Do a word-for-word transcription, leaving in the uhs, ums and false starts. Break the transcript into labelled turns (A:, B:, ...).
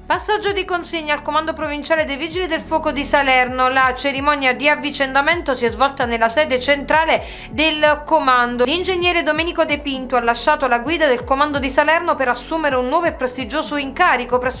A: Passaggio di consegna al Comando Provinciale dei Vigili del Fuoco di Salerno. La cerimonia di avvicendamento si è svolta nella sede centrale del comando. L'ingegnere Domenico De Pinto ha lasciato la guida del Comando di Salerno per assumere un nuovo e prestigioso incarico presso